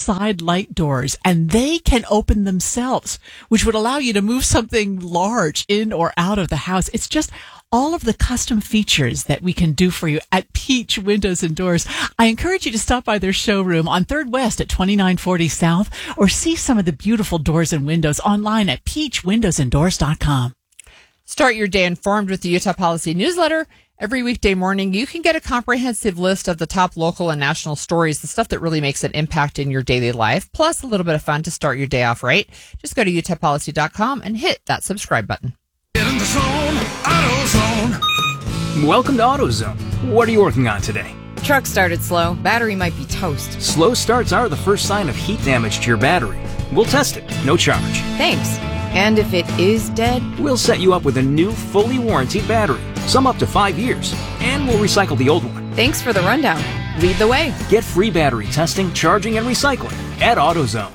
side light doors, and they can open themselves, which would allow you to move something large in or out of the house. It's just all of the custom features that we can do for you at Peach Windows and Doors. I encourage you to stop by their showroom on 3rd West at 2940 South, or see some of the beautiful doors and windows online at peachwindowsanddoors.com. Start your day informed with the Utah Policy Newsletter. Every weekday morning, you can get a comprehensive list of the top local and national stories, the stuff that really makes an impact in your daily life, plus a little bit of fun to start your day off right. Just go to utahpolicy.com and hit that subscribe button. Get in the zone, AutoZone. Welcome to AutoZone. What are you working on today? Truck started slow. Battery might be toast. Slow starts are the first sign of heat damage to your battery. We'll test it, no charge. Thanks. And if it is dead? We'll set you up with a new, fully warranted battery, some up to 5 years, and we'll recycle the old one. Thanks for the rundown. Lead the way. Get free battery testing, charging, and recycling at AutoZone.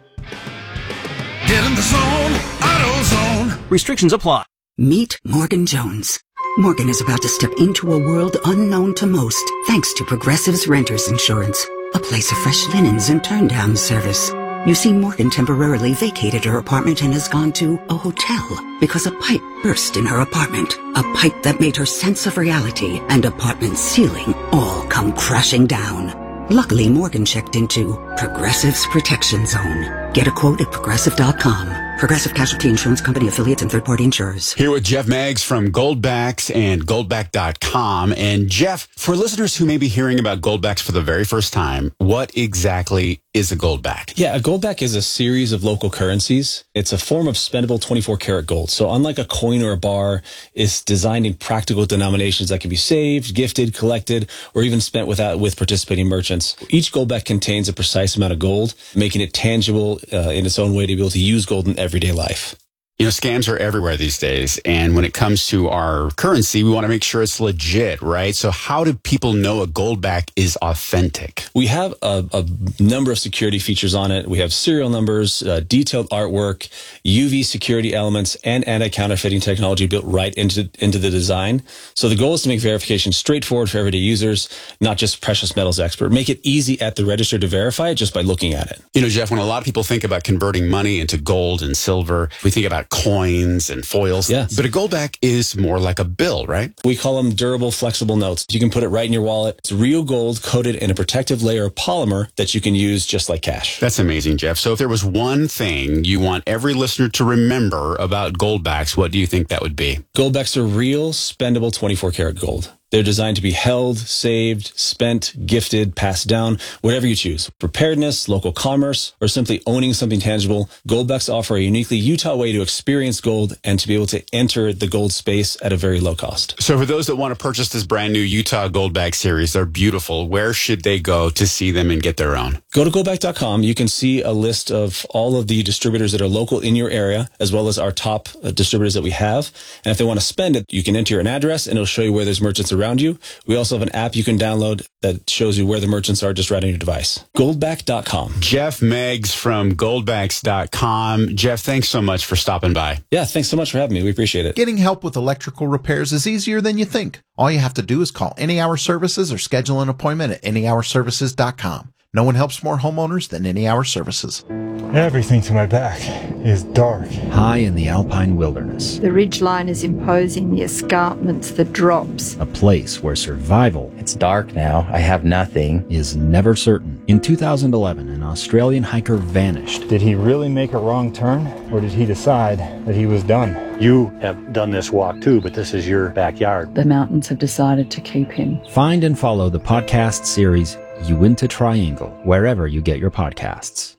Get in the zone, AutoZone. Restrictions apply. Meet Morgan Jones. Morgan is about to step into a world unknown to most, thanks to Progressive's Renters Insurance, a place of fresh linens and turn-down service. You see, Morgan temporarily vacated her apartment and has gone to a hotel because a pipe burst in her apartment. A pipe that made her sense of reality and apartment ceiling all come crashing down. Luckily, Morgan checked into Progressive's Protection Zone. Get a quote at Progressive.com. Progressive Casualty Insurance Company, affiliates, and third-party insurers. Here with Jeff Meggs from Goldbacks and Goldback.com. And Jeff, for listeners who may be hearing about Goldbacks for the very first time, what exactly is a Goldback? Yeah, a Goldback is a series of local currencies. It's a form of spendable 24-karat gold. So unlike a coin or a bar, it's designed in practical denominations that can be saved, gifted, collected, or even spent with participating merchants. Each Goldback contains a precise amount of gold, making it tangible in its own way to be able to use gold in everyday life. You know, scams are everywhere these days. And when it comes to our currency, we want to make sure it's legit, right? So how do people know a Goldback is authentic? We have a number of security features on it. We have serial numbers, detailed artwork, UV security elements, and anti-counterfeiting technology built right into the design. So the goal is to make verification straightforward for everyday users, not just precious metals expert. Make it easy at the register to verify it just by looking at it. You know, Jeff, when a lot of people think about converting money into gold and silver, we think about coins and foils. Yeah. But a Goldback is more like a bill, right? We call them durable, flexible notes. You can put it right in your wallet. It's real gold coated in a protective layer of polymer that you can use just like cash. That's amazing, Jeff. So if there was one thing you want every listener to remember about Goldbacks, what do you think that would be? Goldbacks are real, spendable 24-karat gold. They're designed to be held, saved, spent, gifted, passed down, whatever you choose. Preparedness, local commerce, or simply owning something tangible, Goldbacks offer a uniquely Utah way to experience gold and to be able to enter the gold space at a very low cost. So for those that want to purchase this brand new Utah Goldback series, they're beautiful. Where should they go to see them and get their own? Go to goldback.com. You can see a list of all of the distributors that are local in your area, as well as our top distributors that we have. And if they want to spend it, you can enter an address and it'll show you where there's merchants around you. We also have an app you can download that shows you where the merchants are just right on your device. Goldback.com. Jeff Meggs from Goldbacks.com. Jeff, thanks so much for stopping by. Yeah, thanks so much for having me. We appreciate it. Getting help with electrical repairs is easier than you think. All you have to do is call Any Hour Services or schedule an appointment at anyhourservices.com. No one helps more homeowners than Any Hour Services. Everything to my back is dark. High in the alpine wilderness. The ridgeline is imposing, the escarpments, the drops. A place where survival, it's dark now, I have nothing, is never certain. In 2011, an Australian hiker vanished. Did he really make a wrong turn, or did he decide that he was done? You have done this walk too, but this is your backyard. The mountains have decided to keep him. Find and follow the podcast series Uinta Triangle, wherever you get your podcasts.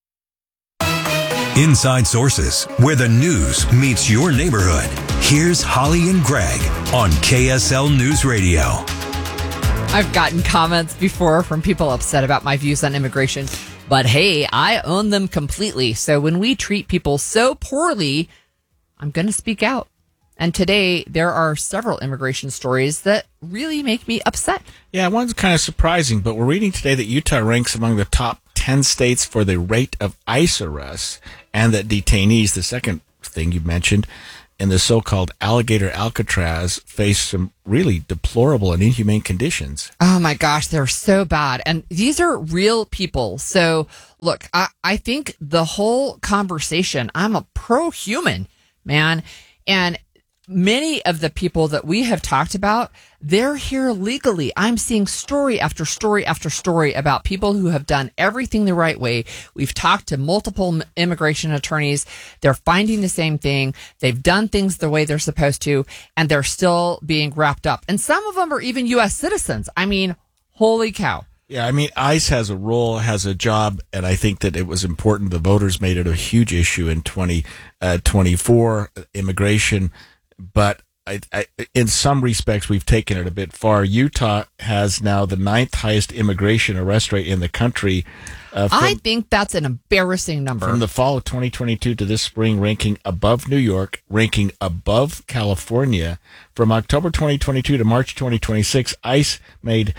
Inside Sources, where the news meets your neighborhood. Here's Holly and Greg on KSL News Radio. I've gotten comments before from people upset about my views on immigration, but hey, I own them completely. So when we treat people so poorly, I'm going to speak out. And today, there are several immigration stories that really make me upset. Yeah, one's kind of surprising, but we're reading today that Utah ranks among the top 10 states for the rate of ICE arrests, and that detainees, the second thing you mentioned, in the so-called alligator Alcatraz face some really deplorable and inhumane conditions. Oh my gosh, they're so bad. And these are real people. So look, I think the whole conversation, I'm a pro-human, man. And many of the people that we have talked about, they're here legally. I'm seeing story after story after story about people who have done everything the right way. We've talked to multiple immigration attorneys. They're finding the same thing. They've done things the way they're supposed to, and they're still being wrapped up. And some of them are even U.S. citizens. I mean, holy cow. Yeah, I mean, ICE has a role, has a job, and I think that it was important. The voters made it a huge issue in 2024 immigration. But I, in some respects, we've taken it a bit far. Utah has now the 9th highest immigration arrest rate in the country. I think that's an embarrassing number. From the fall of 2022 to this spring, ranking above New York, ranking above California. From October 2022 to March 2026, ICE made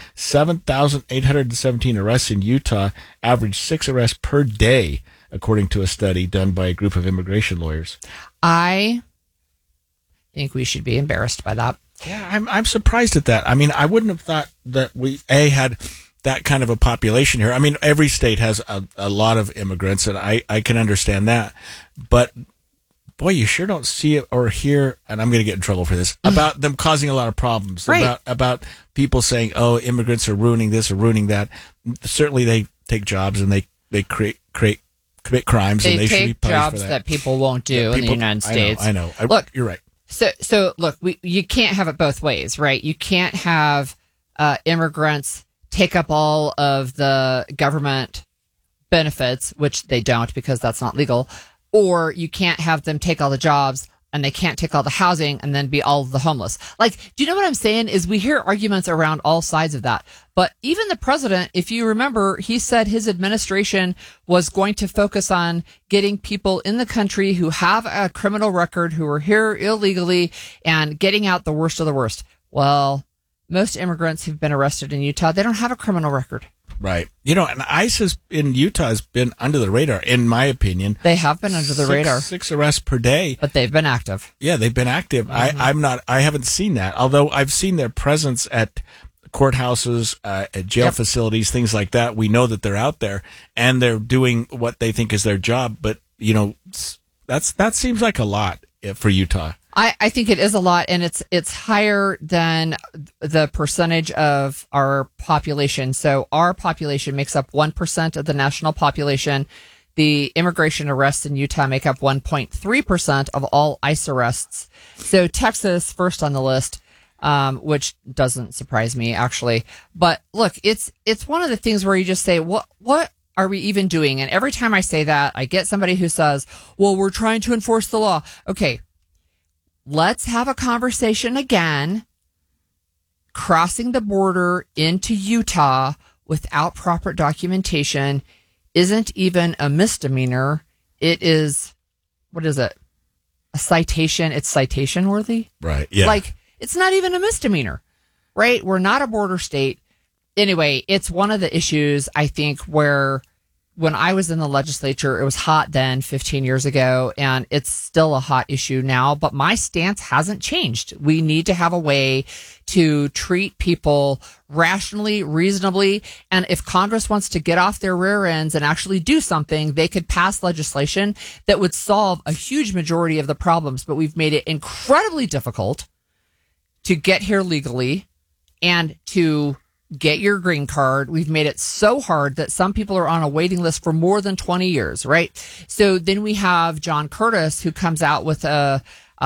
7,817 arrests in Utah, averaged 6 arrests per day, according to a study done by a group of immigration lawyers. I think we should be embarrassed by that. Yeah, I'm surprised at that. I mean, I wouldn't have thought that we had that kind of a population here. I mean, every state has a lot of immigrants, and I can understand that. But boy, you sure don't see it or hear, and I'm going to get in trouble for this, about them causing a lot of problems. Right. About people saying, "Oh, immigrants are ruining this or ruining that." Certainly, they take jobs and they commit crimes, and they should be punished jobs for that. people won't do in the United States. I know. Look, you're right. So look, you can't have it both ways, right? You can't have immigrants take up all of the government benefits, which they don't because that's not legal, or you can't have them take all the jobs and they can't take all the housing and then be all the homeless. Like, do you know what I'm saying? Is we hear arguments around all sides of that. But even the president, if you remember, he said his administration was going to focus on getting people in the country who have a criminal record, who are here illegally, and getting out the worst of the worst. Well, most immigrants who've been arrested in Utah, they don't have a criminal record. Right. You know, and ICE in Utah has been under the radar, in my opinion. They have been under the radar. 6 arrests per day. But they've been active. Yeah, they've been active. Mm-hmm. I haven't seen that, although I've seen their presence at courthouses, at jail facilities, things like that. We know that they're out there and they're doing what they think is their job. But, you know, that seems like a lot for Utah. I think it is a lot, and it's higher than the percentage of our population. So our population makes up 1% of the national population. The immigration arrests in Utah make up 1.3% of all ICE arrests. So Texas first on the list, which doesn't surprise me actually. But look, it's one of the things where you just say, what are we even doing? And every time I say that, I get somebody who says, well, we're trying to enforce the law. Okay. Let's have a conversation again. Crossing the border into Utah without proper documentation isn't even a misdemeanor. It is, what is it? A citation. It's citation worthy. Right. Yeah. Like, it's not even a misdemeanor, right? We're not a border state. Anyway, it's one of the issues, I think, where when I was in the legislature, it was hot then 15 years ago, and it's still a hot issue now, but my stance hasn't changed. We need to have a way to treat people rationally, reasonably, and if Congress wants to get off their rear ends and actually do something, they could pass legislation that would solve a huge majority of the problems, but we've made it incredibly difficult to get here legally and to get your green card. We've made it so hard that some people are on a waiting list for more than 20 years, right? So then we have John Curtis, who comes out with a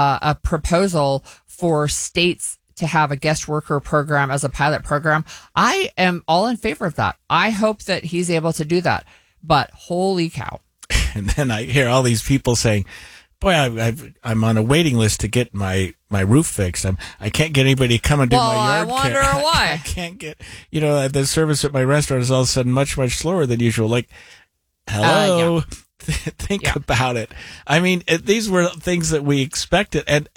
proposal for states to have a guest worker program as a pilot program. I am all in favor of that. I hope that he's able to do that. But holy cow. And then I hear all these people saying, boy, I'm on a waiting list to get my roof fixed. I can't get anybody to come and do my yard care. I wonder why. I can't get, the service at my restaurant is all of a sudden much, much slower than usual. Like, hello, think about it. I mean, these were things that we expected. And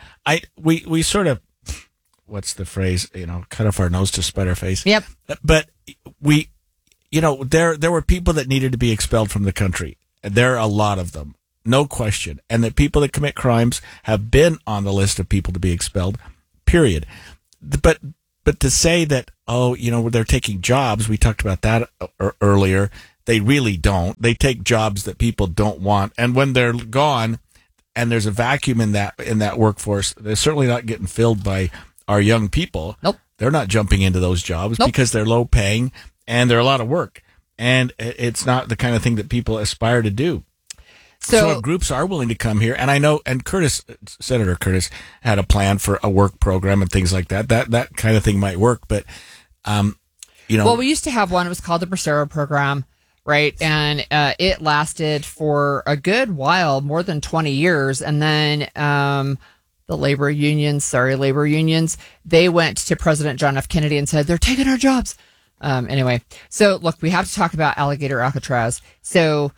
we sort of, what's the phrase? Cut off our nose to spite our face. Yep. But there were people that needed to be expelled from the country. There are a lot of them. no question, and that people that commit crimes have been on the list of people to be expelled, period. But to say that, they're taking jobs, we talked about that earlier, they really don't. They take jobs that people don't want, and when they're gone and there's a vacuum in that workforce, they're certainly not getting filled by our young people. Nope. They're not jumping into those jobs because they're low paying and they're a lot of work. And it's not the kind of thing that people aspire to do. So if groups are willing to come here, and I know, and Senator Curtis had a plan for a work program and things like that. That kind of thing might work, but Well, we used to have one. It was called the Bracero program, right? And it lasted for a good while, more than 20 years, and then the labor unions, they went to President John F. Kennedy and said, they're taking our jobs. Anyway, so look, we have to talk about Alligator Alcatraz. So,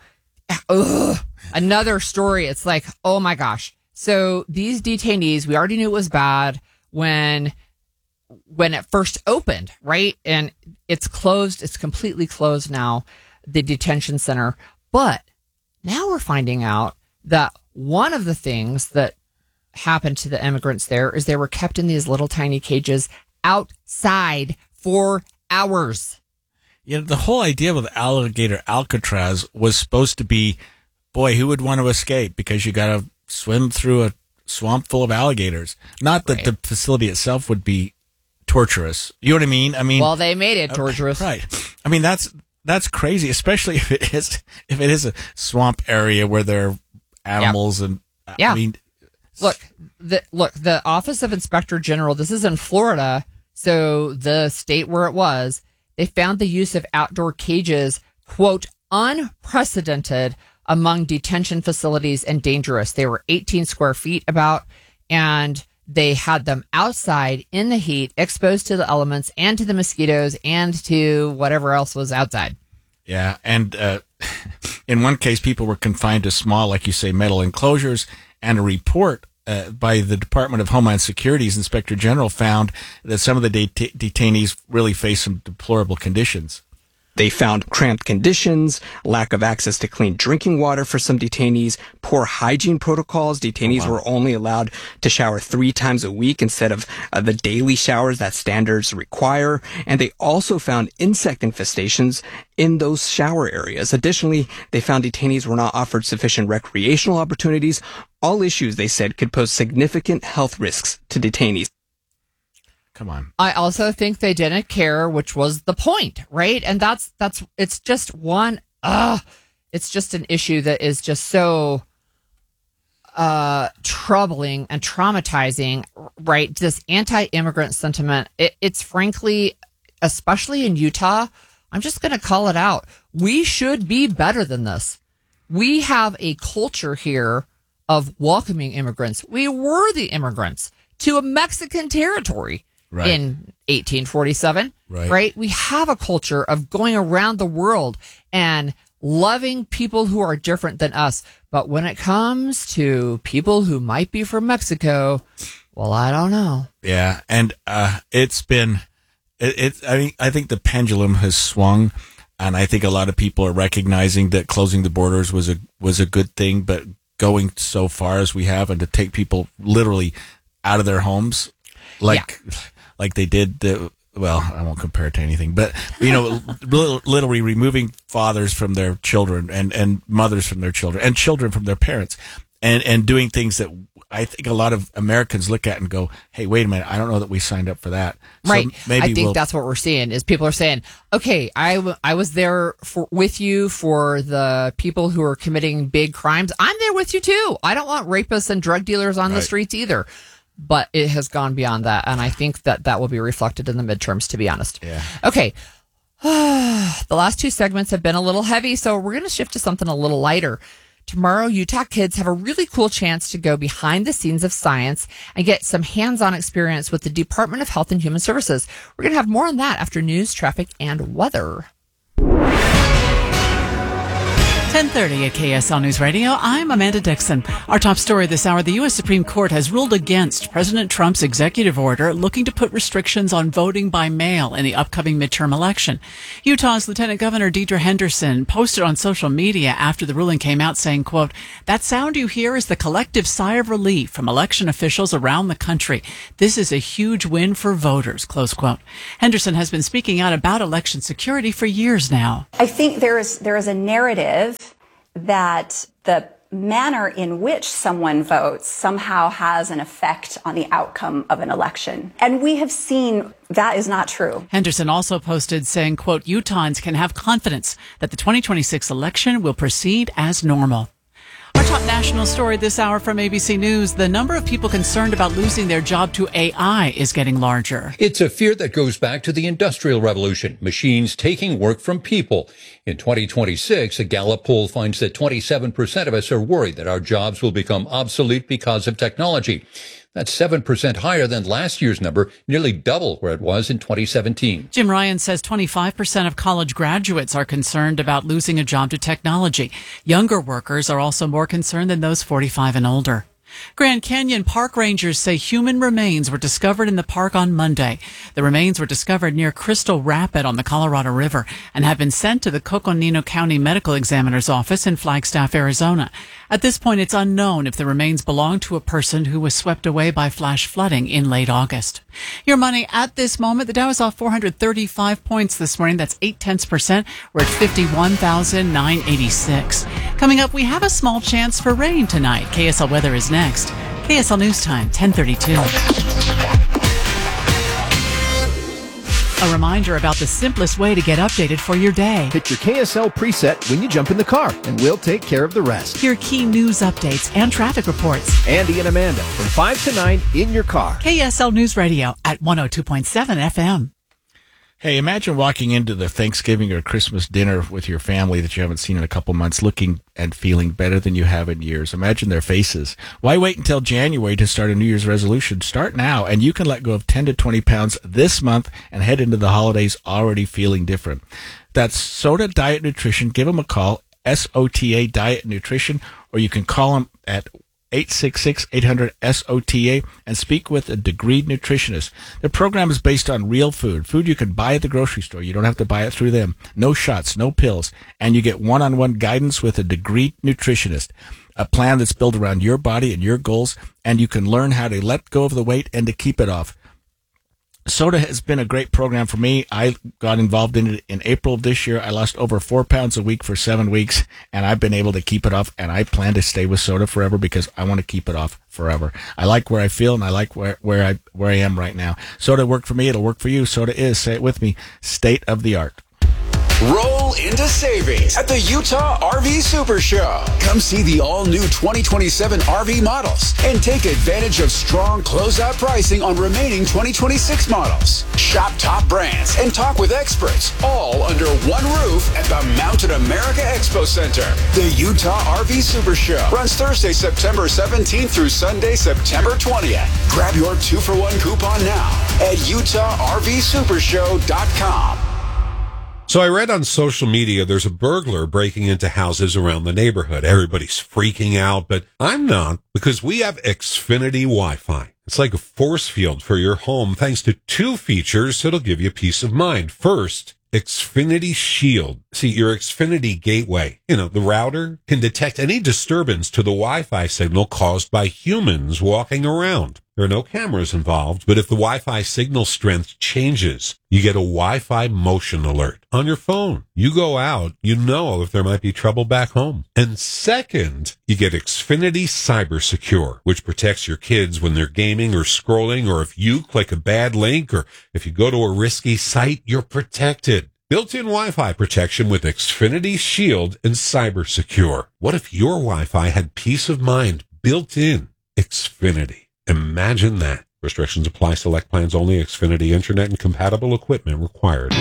another story. It's like, oh my gosh. So these detainees, we already knew it was bad when it first opened, right? And it's closed. It's completely closed now, the detention center. But now we're finding out that one of the things that happened to the immigrants there is they were kept in these little tiny cages outside for hours. The whole idea with Alligator Alcatraz was supposed to be, boy, who would want to escape? Because you got to swim through a swamp full of alligators. Not that the facility itself would be torturous. You know what I mean? Well, they made it torturous. Right. That's crazy, especially if it is a swamp area where there are animals and Look, the Office of Inspector General, this is in Florida, so the state where it was, they found the use of outdoor cages, quote, unprecedented among detention facilities and dangerous. They were 18 square feet about, and they had them outside in the heat, exposed to the elements and to the mosquitoes and to whatever else was outside. Yeah, and in one case, people were confined to small, like you say, metal enclosures, and a report by the Department of Homeland Security's Inspector General found that some of the detainees really face some deplorable conditions. They found cramped conditions, lack of access to clean drinking water for some detainees, poor hygiene protocols. Detainees were only allowed to shower 3 times a week instead of the daily showers that standards require. And they also found insect infestations in those shower areas. Additionally, they found detainees were not offered sufficient recreational opportunities. All issues, they said, could pose significant health risks to detainees. Come on. I also think they didn't care, which was the point, right? And it's just it's just an issue that is just so troubling and traumatizing, right? This anti-immigrant sentiment. It's frankly, especially in Utah, I'm just going to call it out. We should be better than this. We have a culture here of welcoming immigrants. We were the immigrants to a Mexican territory. Right. In 1847, right? We have a culture of going around the world and loving people who are different than us. But when it comes to people who might be from Mexico, well, I don't know. Yeah, and it's been, I think the pendulum has swung, and I think a lot of people are recognizing that closing the borders was a good thing, but going so far as we have and to take people literally out of their homes, like they did I won't compare it to anything, but, literally removing fathers from their children and mothers from their children and children from their parents and doing things that I think a lot of Americans look at and go, hey, wait a minute, I don't know that we signed up for that. Right. So maybe I think that's what we're seeing is people are saying, okay, I was there with you for the people who are committing big crimes. I'm there with you too. I don't want rapists and drug dealers on the streets either. But it has gone beyond that, and I think that will be reflected in the midterms, to be honest. Yeah. Okay. The last 2 segments have been a little heavy, so we're going to shift to something a little lighter. Tomorrow, Utah kids have a really cool chance to go behind the scenes of science and get some hands-on experience with the Department of Health and Human Services. We're going to have more on that after news, traffic, and weather. 10:30 at KSL News Radio. I'm Amanda Dixon. Our top story this hour, the U.S. Supreme Court has ruled against President Trump's executive order looking to put restrictions on voting by mail in the upcoming midterm election. Utah's Lieutenant Governor Deidre Henderson posted on social media after the ruling came out saying, quote, "That sound you hear is the collective sigh of relief from election officials around the country. This is a huge win for voters," close quote. Henderson has been speaking out about election security for years now. I think there is a narrative that the manner in which someone votes somehow has an effect on the outcome of an election. And we have seen that is not true. Henderson also posted saying, quote, "Utahns can have confidence that the 2026 election will proceed as normal." Our top national story this hour from ABC News, the number of people concerned about losing their job to AI is getting larger. It's a fear that goes back to the Industrial Revolution, machines taking work from people. In 2026, a Gallup poll finds that 27% of us are worried that our jobs will become obsolete because of technology. That's 7% higher than last year's number, nearly double where it was in 2017. Jim Ryan says 25% of college graduates are concerned about losing a job to technology. Younger workers are also more concerned than those 45 and older. Grand Canyon park rangers say human remains were discovered in the park on Monday. The remains were discovered near Crystal Rapid on the Colorado River and have been sent to the Coconino County Medical Examiner's office in Flagstaff, Arizona. At this point, it's unknown if the remains belong to a person who was swept away by flash flooding in late August. Your money at this moment, the Dow is off 435 points this morning. That's 0.8%. We're at 51,986. Coming up, we have a small chance for rain tonight. KSL weather is next. KSL News Time, 10:32. A reminder about the simplest way to get updated for your day. Hit your KSL preset when you jump in the car, and we'll take care of the rest. Hear key news updates and traffic reports. Andy and Amanda from 5 to 9 in your car. KSL News Radio at 102.7 FM. Hey, imagine walking into the Thanksgiving or Christmas dinner with your family that you haven't seen in a couple months, looking and feeling better than you have in years. Imagine their faces. Why wait until January to start a New Year's resolution? Start now, and you can let go of 10 to 20 pounds this month and head into the holidays already feeling different. That's Soda Diet Nutrition. Give them a call, SOTA Diet Nutrition, or you can call them at 866-800-SOTA and speak with a degreed nutritionist. The program is based on real food you can buy at the grocery store. You don't have to buy it through them. No shots, no pills, and you get one-on-one guidance with a degreed nutritionist. A plan that's built around your body and your goals, and you can learn how to let go of the weight and to keep it off. Soda has been a great program for me. I got involved in it in April of this year. I lost over 4 pounds a week for 7 weeks, and I've been able to keep it off, and I plan to stay with Soda forever because I want to keep it off forever. I like where I feel, and I like where I am right now. Soda worked for me. It'll work for you. Soda is, say it with me, state of the art. Roll into savings at the Utah RV Super Show. Come see the all-new 2027 RV models and take advantage of strong closeout pricing on remaining 2026 models. Shop top brands and talk with experts, all under one roof at the Mountain America Expo Center. The Utah RV Super Show runs Thursday, September 17th through Sunday, September 20th. Grab your 2-for-1 coupon now at UtahRVSupershow.com. So I read on social media there's a burglar breaking into houses around the neighborhood. Everybody's freaking out, but I'm not, because we have Xfinity Wi-Fi. It's like a force field for your home thanks to 2 features that'll give you peace of mind. First, Xfinity Shield. See, your Xfinity gateway, the router, can detect any disturbance to the Wi-Fi signal caused by humans walking around. There are no cameras involved, but if the Wi-Fi signal strength changes, you get a Wi-Fi motion alert on your phone. You go out, you know if there might be trouble back home. And second, you get Xfinity Cyber Secure, which protects your kids when they're gaming or scrolling, or if you click a bad link, or if you go to a risky site, you're protected. Built-in Wi-Fi protection with Xfinity Shield and Cyber Secure. What if your Wi-Fi had peace of mind built in? Xfinity. Imagine that. Restrictions apply. Select plans only. Xfinity Internet and compatible equipment required.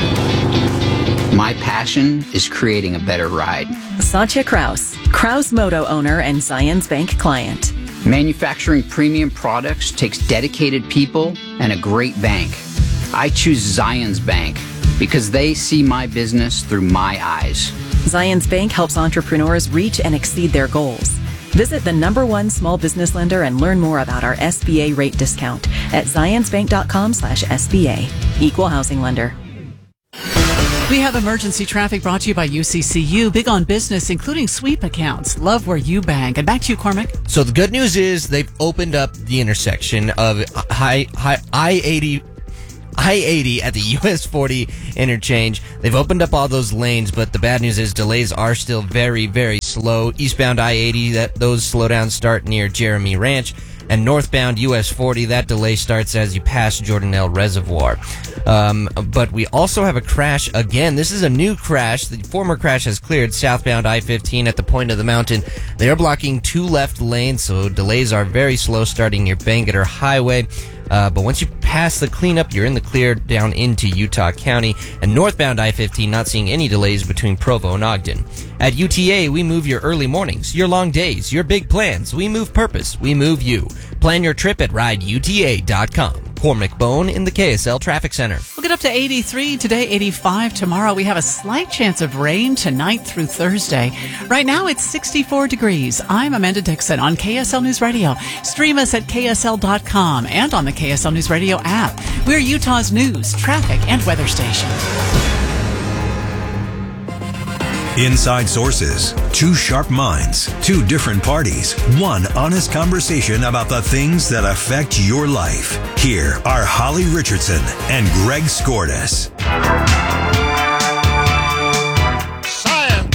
My passion is creating a better ride. Satya Kraus, Kraus Moto owner and Zions Bank client. Manufacturing premium products takes dedicated people and a great bank. I choose Zions Bank. because they see my business through my eyes. Zions Bank helps entrepreneurs reach and exceed their goals. Visit the #1 small business lender and learn more about our SBA rate discount at zionsbank.com/SBA. Equal housing lender. We have emergency traffic brought to you by UCCU. Big on business, including sweep accounts. Love where you bank. And back to you, Cormac. So the good news is they've opened up the intersection of I-80 at the US 40 interchange. They've opened up all those lanes, but the bad news is delays are still very, very slow. Eastbound I-80, those slowdowns start near Jeremy Ranch. And northbound US 40, that delay starts as you pass Jordanelle Reservoir. But we also have a crash again. This is a new crash. The former crash has cleared southbound I-15 at the point of the mountain. They are blocking 2 left lanes, so delays are very slow starting near Bangerter Highway. But once you pass the cleanup, you're in the clear down into Utah County. And northbound I-15, not seeing any delays between Provo and Ogden. At UTA, we move your early mornings, your long days, your big plans. We move purpose. We move you. Plan your trip at rideuta.com. Cormac Bone in the KSL Traffic Center. We'll get up to 83 today, 85 tomorrow. We have a slight chance of rain tonight through Thursday. Right now, it's 64 degrees. I'm Amanda Dixon on KSL News Radio. Stream us at KSL.com and on the KSL News Radio app. We're Utah's news, traffic, and weather station. Inside Sources. 2 sharp minds, 2 different parties, 1 honest conversation about the things that affect your life. Here are Holly Richardson and Greg Skordas. Science.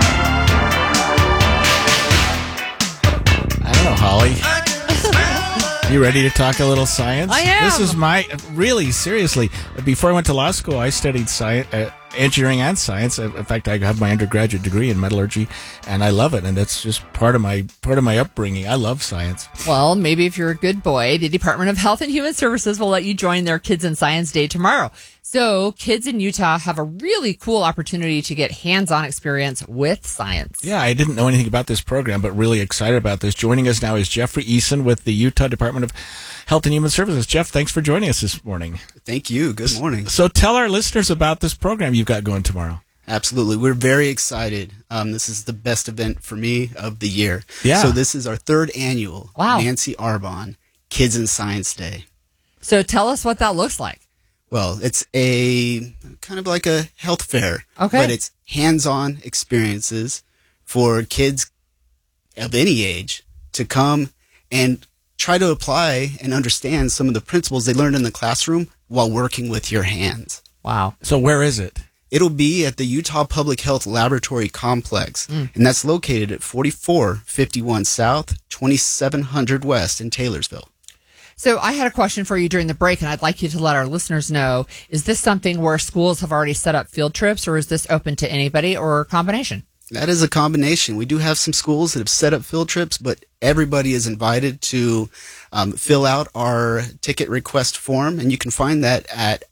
I don't know, Holly. You ready to talk a little science? I am. This is really seriously. Before I went to law school, I studied science. Engineering and science. In fact, I have my undergraduate degree in metallurgy, and I love it. And that's just part of my upbringing. I love science. Well, maybe if you're a good boy, the Department of Health and Human Services will let you join their Kids in Science Day tomorrow. So kids in Utah have a really cool opportunity to get hands-on experience with science. Yeah, I didn't know anything about this program, but really excited about this. Joining us now is Jeffrey Eason with the Utah Department of Health and Human Services. Jeff, thanks for joining us this morning. Thank you. Good morning. So tell our listeners about this program you've got going tomorrow. Absolutely. We're very excited. This is the best event for me of the year. Yeah. So this is our 3rd annual Nancy Arbonne Kids in Science Day. So tell us what that looks like. Well, it's a kind of like a health fair. Okay. But it's hands-on experiences for kids of any age to come and try to apply and understand some of the principles they learned in the classroom while working with your hands. Wow. So where is it? It'll be at the Utah Public Health Laboratory Complex, and that's located at 4451 South, 2700 West in Taylorsville. So I had a question for you during the break, and I'd like you to let our listeners know, is this something where schools have already set up field trips, or is this open to anybody, or a combination? That is a combination. We do have some schools that have set up field trips, but everybody is invited to fill out our ticket request form, and you can find that at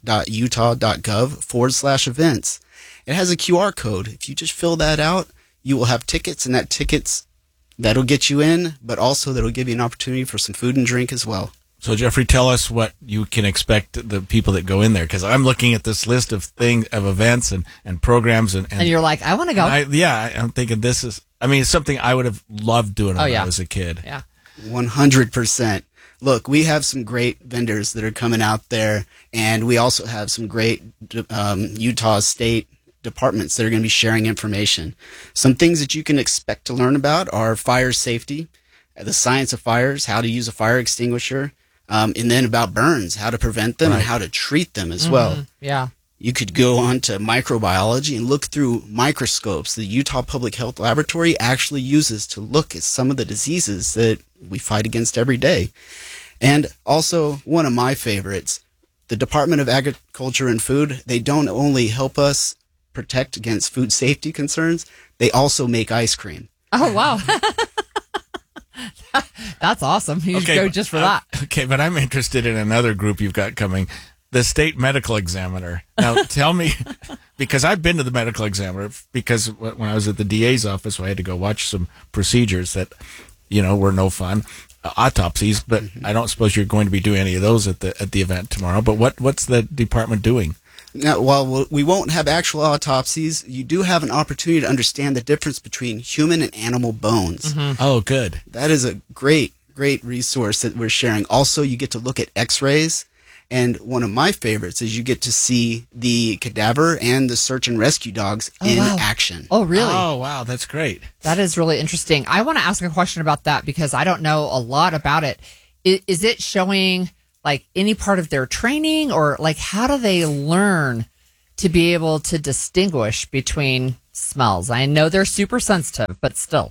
ag.utah.gov/events. It has a QR code. If you just fill that out, you will have tickets, and that'll get you in, but also that'll give you an opportunity for some food and drink as well. So, Jeffrey, tell us what you can expect the people that go in there, because I'm looking at this list of events and programs. And you're like, I want to go. I'm thinking this is, it's something I would have loved doing when I was a kid. Yeah. 100%. Look, we have some great vendors that are coming out there, and we also have some great Utah State departments that are going to be sharing information. Some things that you can expect to learn about are fire safety, the science of fires, how to use a fire extinguisher, and then about burns, how to prevent them and how to treat them as well. Yeah. You could go on to microbiology and look through microscopes the Utah Public Health Laboratory actually uses to look at some of the diseases that we fight against every day. And also, one of my favorites, the Department of Agriculture and Food, they don't only help us protect against food safety concerns, they also make ice cream. Oh, wow. That's awesome. You should go just for that. Okay, but I'm interested in another group you've got coming, the state medical examiner. Now, tell me, because I've been to the medical examiner, because when I was at the DA's office, I had to go watch some procedures that, were no fun, autopsies, but I don't suppose you're going to be doing any of those at the event tomorrow. But what's the department doing? Now, while we won't have actual autopsies, you do have an opportunity to understand the difference between human and animal bones. Oh, good. That is a great resource that we're sharing. Also, you get to look at x-rays. And one of my favorites is you get to see the cadaver and the search and rescue dogs in action. Oh, really? Oh, wow. That's great. That is really interesting. I want to ask a question about that because I don't know a lot about it. Is it showing like any part of their training, or like how do they learn to be able to distinguish between smells? I know they're super sensitive, but still.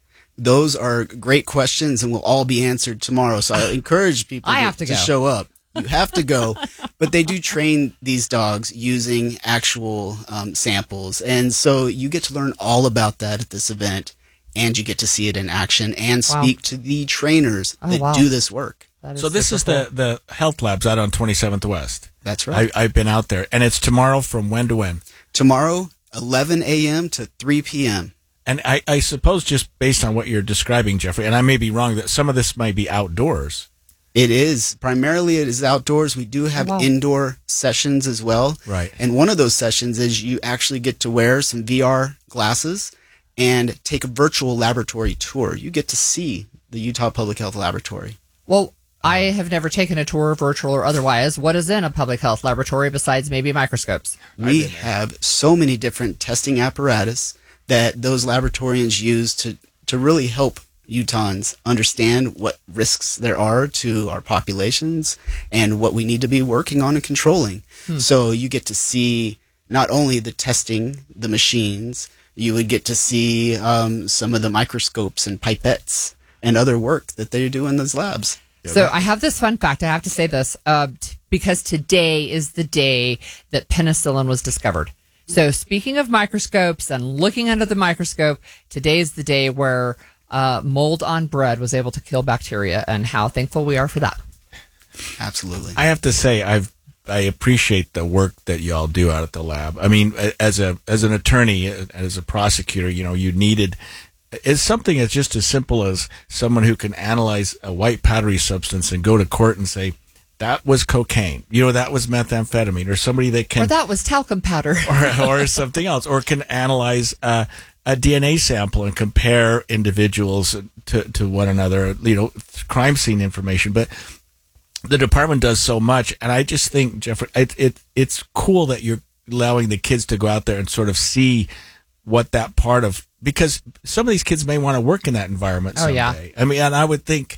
Those are great questions and will all be answered tomorrow. So I encourage people to show up. You have to go, but they do train these dogs using actual samples. And so you get to learn all about that at this event, and you get to see it in action and speak to the trainers that do this work. So this is the health labs out on 27th West. That's right. I've been out there, and it's tomorrow from when to when? Tomorrow, 11 a.m. to 3 p.m. And I suppose just based on what you're describing, Jeffrey, and I may be wrong, that some of this might be outdoors. It is. Primarily it is outdoors. We do have indoor sessions as well. Right. And one of those sessions is you actually get to wear some VR glasses and take a virtual laboratory tour. You get to see the Utah Public Health Laboratory. Well, I have never taken a tour, virtual or otherwise. What is in a public health laboratory besides maybe microscopes? We have so many different testing apparatus that those laboratorians use to really help Utahns understand what risks there are to our populations and what we need to be working on and controlling. So you get to see not only the testing, the machines, you would get to see some of the microscopes and pipettes and other work that they do in those labs. So I have this fun fact. I have to say this because today is the day that penicillin was discovered. So speaking of microscopes and looking under the microscope, today is the day where mold on bread was able to kill bacteria, and how thankful we are for that. Absolutely. I have to say, I appreciate the work that y'all do out at the lab. I mean, as an attorney, as a prosecutor, you needed it's something that's just as simple as someone who can analyze a white powdery substance and go to court and say, that was cocaine, that was methamphetamine, or somebody that can... Or that was talcum powder. or something else, or can analyze a DNA sample and compare individuals to one another, crime scene information. But the department does so much, and I just think, Jeffrey, it's cool that you're allowing the kids to go out there and sort of see what that part of... Because some of these kids may want to work in that environment someday. Yeah. I mean, and I would think...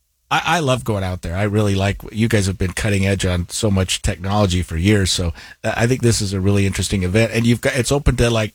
I love going out there. I really like, you guys have been cutting edge on so much technology for years. So I think this is a really interesting event. And it's open to like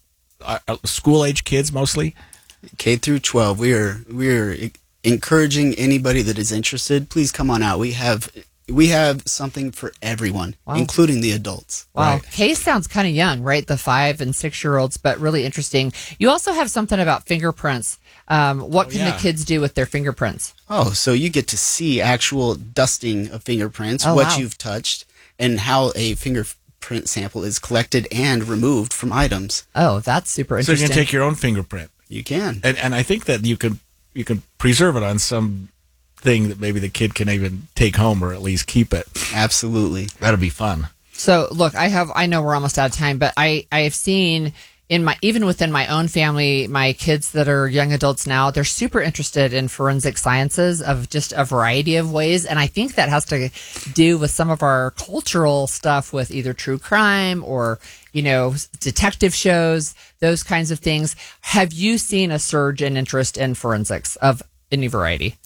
school age kids mostly. K through 12. We're encouraging anybody that is interested. Please come on out. We have something for everyone, including the adults. Wow. Right. Case sounds kind of young, right? The 5 and 6 year olds, but really interesting. You also have something about fingerprints. What can the kids do with their fingerprints? Oh, so you get to see actual dusting of fingerprints, you've touched, and how a fingerprint sample is collected and removed from items. Oh, that's super interesting. So you can take your own fingerprint. You can. And I think that you can preserve it on some thing that maybe the kid can even take home or at least keep it. Absolutely. That'll be fun. So look, I know we're almost out of time, but I have seen even within my own family, my kids that are young adults now, they're super interested in forensic sciences of just a variety of ways. And I think that has to do with some of our cultural stuff with either true crime or, detective shows, those kinds of things. Have you seen a surge in interest in forensics of any variety?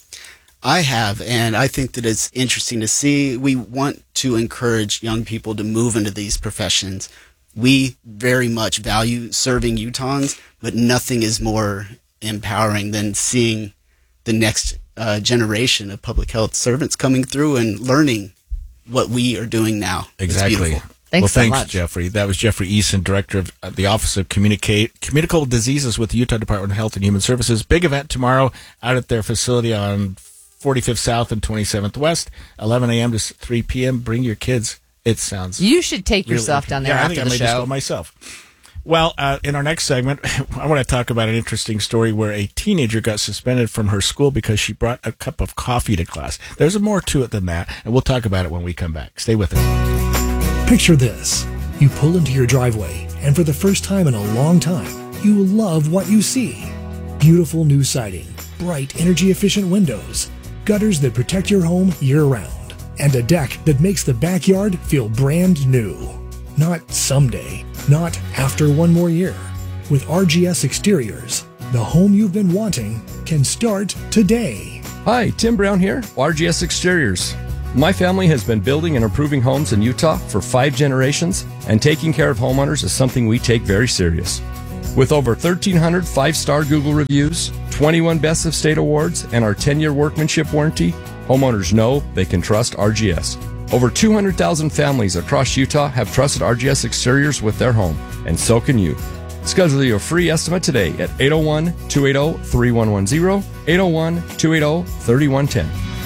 I have, and I think that it's interesting to see. We want to encourage young people to move into these professions. We very much value serving Utahns, but nothing is more empowering than seeing the next generation of public health servants coming through and learning what we are doing now. Exactly. Thanks so much. Thanks, Jeffrey. That was Jeffrey Eason, Director of the Office of Communicable Diseases with the Utah Department of Health and Human Services. Big event tomorrow out at their facility on 45th South and 27th West, 11 a.m. to 3 p.m. Bring your kids. It sounds... You should take yourself down there after the show. I think I may just go myself. Well, in our next segment, I want to talk about an interesting story where a teenager got suspended from her school because she brought a cup of coffee to class. There's more to it than that, and we'll talk about it when we come back. Stay with us. Picture this. You pull into your driveway, and for the first time in a long time, you love what you see. Beautiful new siding, bright energy-efficient windows, gutters that protect your home year-round, and a deck that makes the backyard feel brand new. Not someday, not after one more year. With RGS Exteriors, the home you've been wanting can start today. Hi, Tim Brown here, RGS Exteriors. My family has been building and improving homes in Utah for 5 generations, and taking care of homeowners is something we take very serious. With over 1,300 5-star Google reviews, 21 Best of State awards, and our 10-year workmanship warranty, homeowners know they can trust RGS. Over 200,000 families across Utah have trusted RGS Exteriors with their home, and so can you. Schedule your free estimate today at 801-280-3110, 801-280-3110.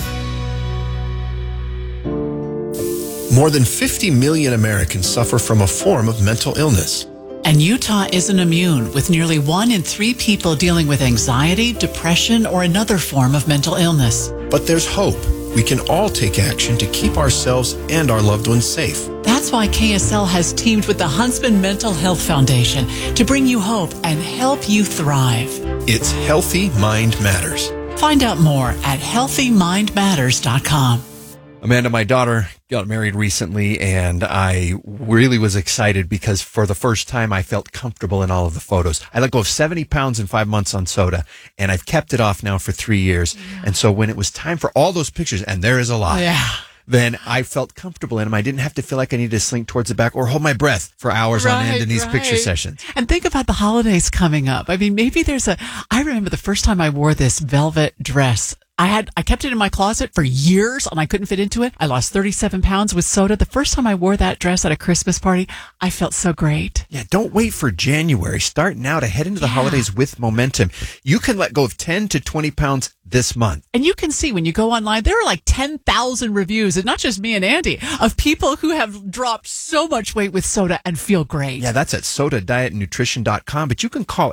More than 50 million Americans suffer from a form of mental illness. And Utah isn't immune, with nearly 1 in 3 people dealing with anxiety, depression, or another form of mental illness. But there's hope. We can all take action to keep ourselves and our loved ones safe. That's why KSL has teamed with the Huntsman Mental Health Foundation to bring you hope and help you thrive. It's Healthy Mind Matters. Find out more at healthymindmatters.com. Amanda, my daughter got married recently, and I really was excited because for the first time I felt comfortable in all of the photos. I let go of 70 pounds in 5 months on soda, and I've kept it off now for 3 years. Yeah. And so when it was time for all those pictures, and there is a lot, then I felt comfortable in them. I didn't have to feel like I needed to slink towards the back or hold my breath for hours on end in these picture sessions. And think about the holidays coming up. I mean, maybe I remember the first time I wore this velvet dress. I kept it in my closet for years and I couldn't fit into it. I lost 37 pounds with soda. The first time I wore that dress at a Christmas party, I felt so great. Yeah, don't wait for January. Start now to head into the holidays with momentum. You can let go of 10 to 20 pounds this month. And you can see when you go online, there are like 10,000 reviews, and not just me and Andy, of people who have dropped so much weight with soda and feel great. Yeah, that's at sodadietnutrition.com, but you can call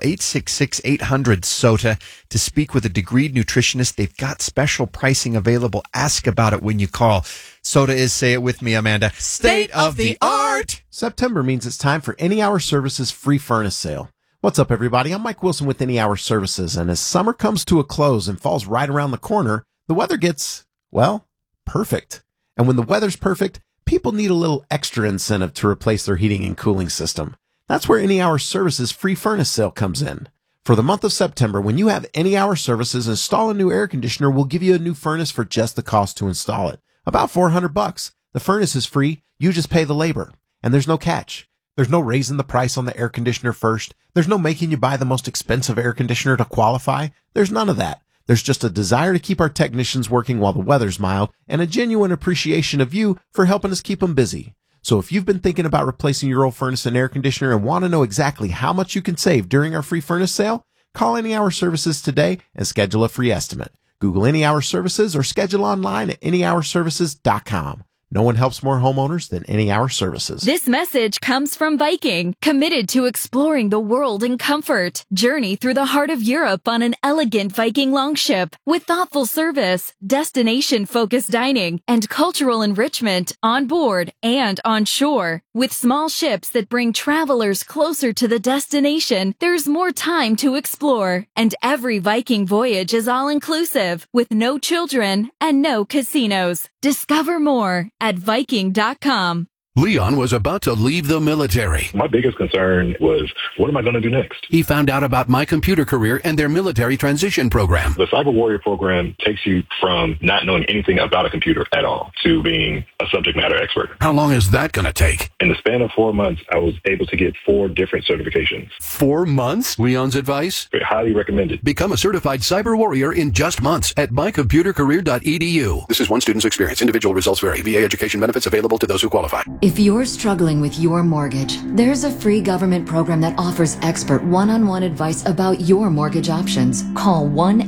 866-800-SOTA to speak with a degreed nutritionist. They've got special pricing available. Ask about it when you call. Soda is, say it with me, Amanda, state of the art. September means it's time for Any Hour Services free furnace sale. What's up, everybody? I'm Mike Wilson with Any Hour Services, and as summer comes to a close and falls right around the corner, the weather gets, well, perfect. And when the weather's perfect, people need a little extra incentive to replace their heating and cooling system. That's where Any Hour Services free furnace sale comes in. For the month of September, when you have Any Hour Services install a new air conditioner, we'll give you a new furnace for just the cost to install it. About $400. The furnace is free. You just pay the labor. And there's no catch. There's no raising the price on the air conditioner first. There's no making you buy the most expensive air conditioner to qualify. There's none of that. There's just a desire to keep our technicians working while the weather's mild and a genuine appreciation of you for helping us keep them busy. So if you've been thinking about replacing your old furnace and air conditioner and want to know exactly how much you can save during our free furnace sale, call Any Hour Services today and schedule a free estimate. Google Any Hour Services or schedule online at anyhourservices.com. No one helps more homeowners than Any Hour Services. This message comes from Viking, committed to exploring the world in comfort. Journey through the heart of Europe on an elegant Viking longship with thoughtful service, destination-focused dining, and cultural enrichment on board and on shore. With small ships that bring travelers closer to the destination, there's more time to explore. And every Viking voyage is all-inclusive, with no children and no casinos. Discover more at Viking.com. Leon was about to leave the military. My biggest concern was, what am I going to do next? He found out about My Computer Career and their military transition program. The Cyber Warrior program takes you from not knowing anything about a computer at all to being a subject matter expert. How long is that going to take? In the span of 4 months, I was able to get 4 different certifications. 4 months? Leon's advice? Highly recommended. Become a certified cyber warrior in just months at mycomputercareer.edu. This is one student's experience. Individual results vary. VA education benefits available to those who qualify. If you're struggling with your mortgage, there's a free government program that offers expert one-on-one advice about your mortgage options. Call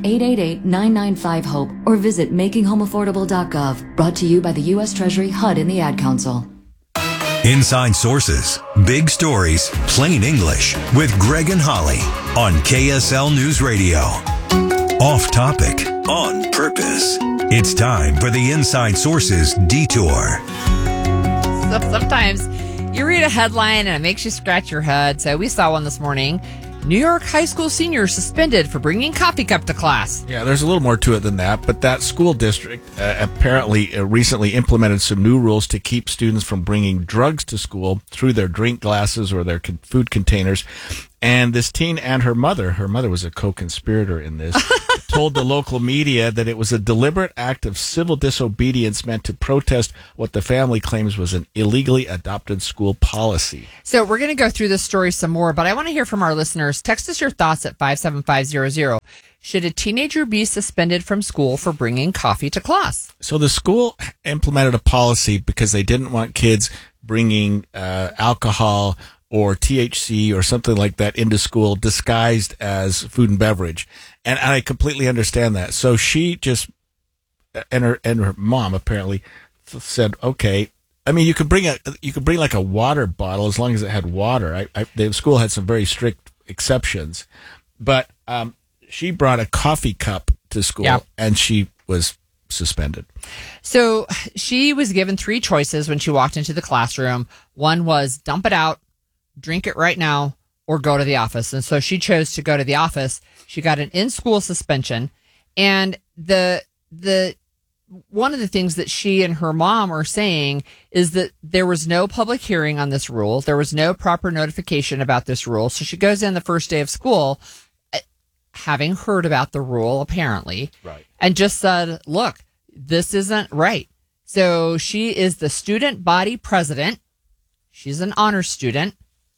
1-888-995-HOPE or visit makinghomeaffordable.gov. Brought to you by the U.S. Treasury, HUD, and the Ad Council. Inside Sources, big stories, plain English, with Greg and Holly on KSL News Radio. Off topic, on purpose. It's time for the Inside Sources Detour. Sometimes You read a headline and it makes you scratch your head. So we saw one this morning. New York high school senior suspended for bringing coffee cup to class. Yeah, there's a little more to it than that, but that school district apparently recently implemented some new rules to keep students from bringing drugs to school through their drink glasses or their food containers. And this teen and her mother was a co-conspirator in this, told the local media that it was a deliberate act of civil disobedience meant to protest what the family claims was an illegally adopted school policy. So we're going to go through this story some more, but I want to hear from our listeners. Text us your thoughts at 57500. Should a teenager be suspended from school for bringing coffee to class? So the school implemented a policy because they didn't want kids bringing alcohol or THC or something like that into school disguised as food and beverage. And I completely understand that. So she just, and her mom apparently said, okay, I mean, you could bring like a water bottle as long as it had water. The school had some very strict exceptions, but she brought a coffee cup to school and she was suspended. So she was given 3 choices when she walked into the classroom. One was dump it out, drink it right now, or go to the office. And so she chose to go to the office. She got an in-school suspension. And the one of the things that she and her mom are saying is that there was no public hearing on this rule. There was no proper notification about this rule. So she goes in the first day of school, having heard about the rule, apparently, right, and just said, look, this isn't right. So she is the student body president. She's an honor student.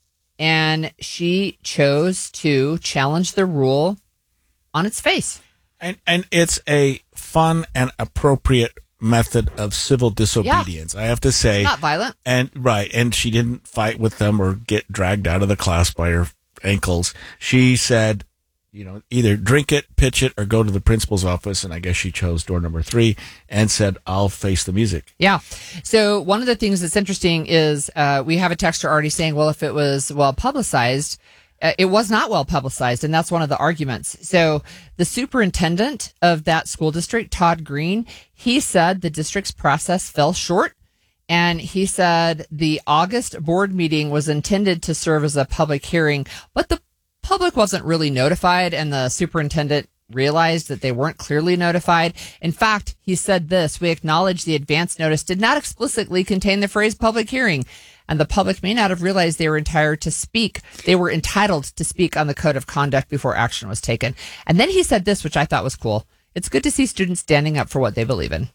And she chose to challenge the rule on its face. And it's a fun and appropriate method of civil disobedience, I have to say. It's not violent. And she didn't fight with them or get dragged out of the class by her ankles. She said, either drink it, pitch it, or go to the principal's office. And I guess she chose door number 3 and said, I'll face the music. Yeah. So one of the things that's interesting is we have a texter already saying, well, if it was well publicized, it was not well publicized. And that's one of the arguments. So the superintendent of that school district, Todd Green, he said the district's process fell short. And he said the August board meeting was intended to serve as a public hearing, but the public wasn't really notified, and the superintendent realized that they weren't clearly notified. In fact, he said this: we acknowledge the advance notice did not explicitly contain the phrase public hearing, and the public may not have realized they were entitled to speak. They were entitled to speak on the code of conduct before action was taken. And then he said this, which I thought was cool: it's good to see students standing up for what they believe in.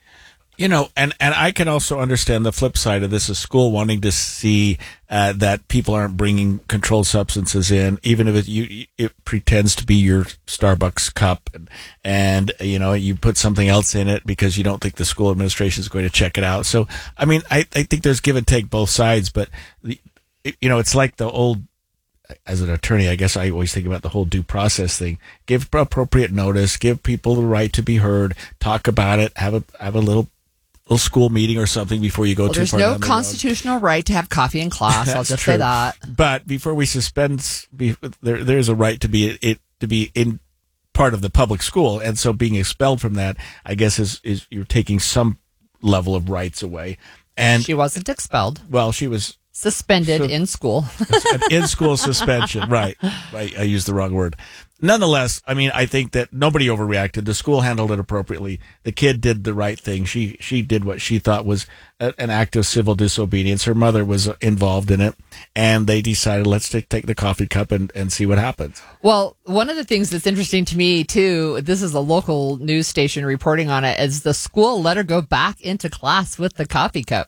And I can also understand the flip side of this, a school wanting to see that people aren't bringing controlled substances in, even if it pretends to be your Starbucks cup, and you put something else in it because you don't think the school administration is going to check it out. So, I mean, I think there's give and take both sides, but it's like the old. As an attorney, I guess I always think about the whole due process thing. Give appropriate notice, give people the right to be heard, talk about it, have a little school meeting or something before you go too far. There's no constitutional right to have coffee in class. I'll just say that. But before we suspend, there's a right to be in part of the public school, and so being expelled from that, I guess, is you're taking some level of rights away. And she wasn't expelled. Well, she was suspended in school. An in-school suspension, right. I used the wrong word. Nonetheless, I mean, I think that nobody overreacted. The school handled it appropriately. The kid did the right thing. She did what she thought was an act of civil disobedience. Her mother was involved in it, and they decided, let's take the coffee cup and see what happens. Well, one of the things that's interesting to me, too, this is a local news station reporting on it, is the school let her go back into class with the coffee cup.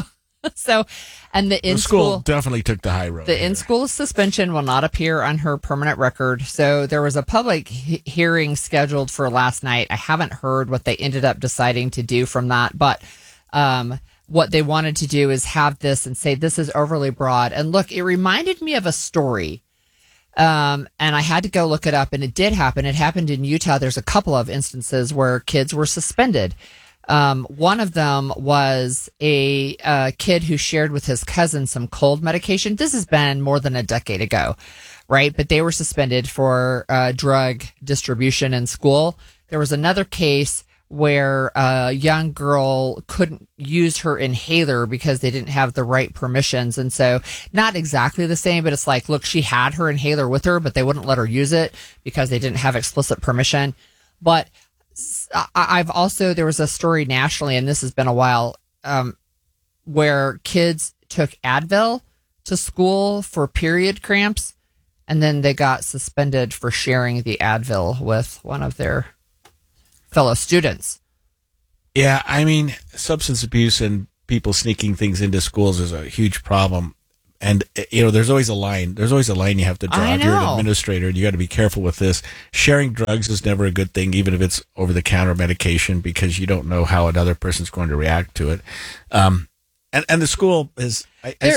And the school definitely took the high road. The in-school suspension will not appear on her permanent record. So there was a public hearing scheduled for last night. I haven't heard what they ended up deciding to do from that, but what they wanted to do is have this and say this is overly broad. And look, it reminded me of a story. And I had to go look it up, and it did happen. It happened in Utah. There's a couple of instances where kids were suspended. One of them was a kid who shared with his cousin some cold medication. This has been more than a decade ago, right? But they were suspended for drug distribution in school. There was another case where a young girl couldn't use her inhaler because they didn't have the right permissions. And so not exactly the same, but it's like, look, she had her inhaler with her, but they wouldn't let her use it because they didn't have explicit permission. But I've also, there was a story nationally, and this has been a while, where kids took Advil to school for period cramps, and then they got suspended for sharing the Advil with one of their fellow students. Yeah, I mean, substance abuse and people sneaking things into schools is a huge problem. And, there's always a line. There's always a line you have to draw. If you're an administrator, and you got to be careful with this. Sharing drugs is never a good thing, even if it's over-the-counter medication, because you don't know how another person's going to react to it. And the school is.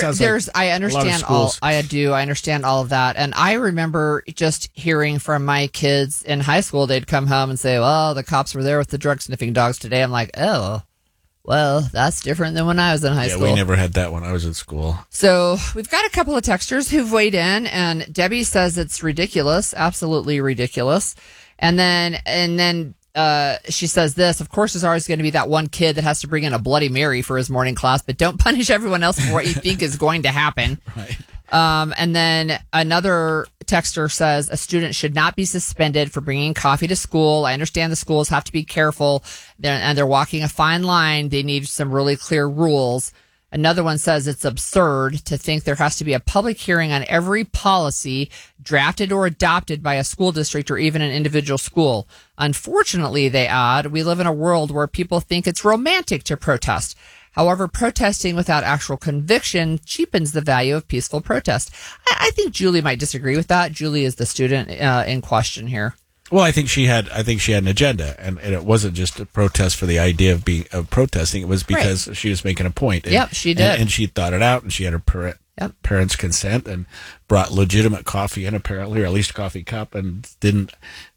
I understand all. I do. I understand all of that, and I remember just hearing from my kids in high school. They'd come home and say, "Well, the cops were there with the drug sniffing dogs today." I'm like, "Oh, well, that's different than when I was in high school." Yeah, we never had that when I was in school. So we've got a couple of texters who've weighed in, and Debbie says it's ridiculous, absolutely ridiculous, and then. She says this, of course, there's always going to be that one kid that has to bring in a Bloody Mary for his morning class, but don't punish everyone else for what you think is going to happen. Right. And then another texter says a student should not be suspended for bringing coffee to school. I understand the schools have to be careful and they're walking a fine line. They need some really clear rules. Another one says it's absurd to think there has to be a public hearing on every policy drafted or adopted by a school district or even an individual school. Unfortunately, they add, we live in a world where people think it's romantic to protest. However, protesting without actual conviction cheapens the value of peaceful protest. I think Julie might disagree with that. Julie is the student in question here. Well, I think she had an agenda, and it wasn't just a protest for the idea of protesting. It was because she was making a point. And, yep, she did, and she thought it out, and she had her parents' consent, and brought legitimate coffee in, apparently, or at least a coffee cup, and didn't.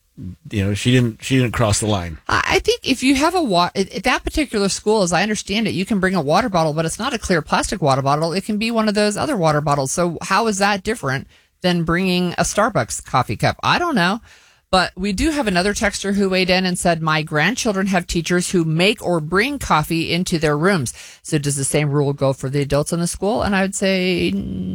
She didn't cross the line. I think if you have at that particular school, as I understand it, you can bring a water bottle, but it's not a clear plastic water bottle. It can be one of those other water bottles. So how is that different than bringing a Starbucks coffee cup? I don't know. But we do have another texter who weighed in and said, my grandchildren have teachers who make or bring coffee into their rooms. So does the same rule go for the adults in the school? And I would say,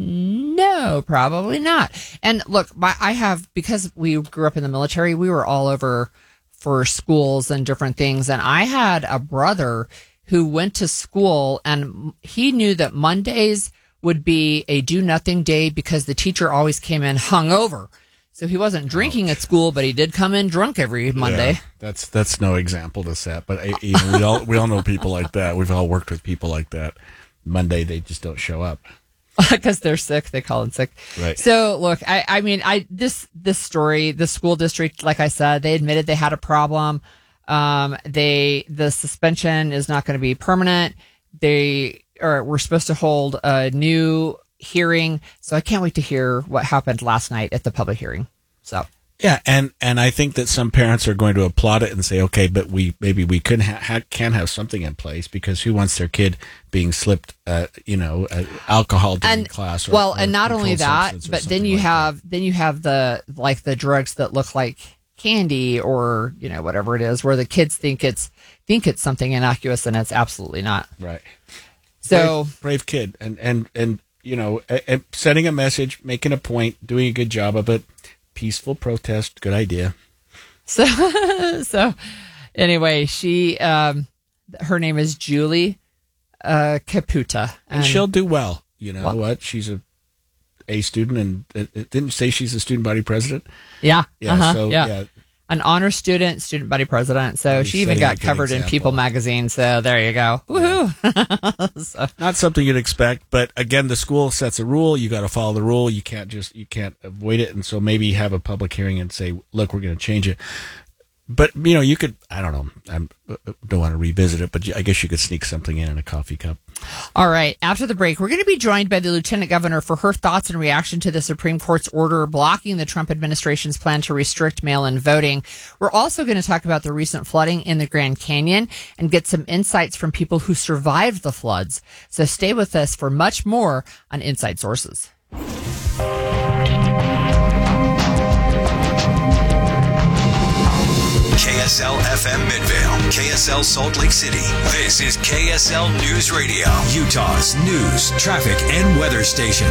no, probably not. And look, because we grew up in the military, we were all over for schools and different things. And I had a brother who went to school, and he knew that Mondays would be a do nothing day because the teacher always came in hungover. So he wasn't drinking at school, but he did come in drunk every Monday. Yeah, that's no example to set, but we all know people like that. We've all worked with people like that. Monday they just don't show up because they're sick. They call in sick. Right. So look, this story, the school district, like I said, they admitted they had a problem. The suspension is not going to be permanent. We're supposed to hold a new hearing, so I can't wait to hear what happened last night at the public hearing. So yeah, and I think that some parents are going to applaud it and say, okay, but we can have something in place, because who wants their kid being slipped alcohol during class? And not only that, but then you have the drugs that look like candy or whatever it is, where the kids think it's something innocuous and it's absolutely not. Right. So brave kid, and sending a message, making a point, doing a good job of it. Peaceful protest, good idea. So anyway, her name is Julie Caputa, and she'll do well. You know what? She's a student, and it didn't say she's a student body president. Yeah, yeah. An honor student body president. So she even got covered in People magazine. So there you go. Woohoo! So. Not something you'd expect, but again, the school sets a rule. You got to follow the rule. You can't avoid it. And so maybe have a public hearing and say, look, we're going to change it. But, you could, I don't know, I don't want to revisit it, but I guess you could sneak something in a coffee cup. All right. After the break, we're going to be joined by the Lieutenant Governor for her thoughts and reaction to the Supreme Court's order blocking the Trump administration's plan to restrict mail-in voting. We're also going to talk about the recent flooding in the Grand Canyon and get some insights from people who survived the floods. So stay with us for much more on Inside Sources. KSL FM Midvale, KSL Salt Lake City. This is KSL News Radio, Utah's news, traffic, and weather station.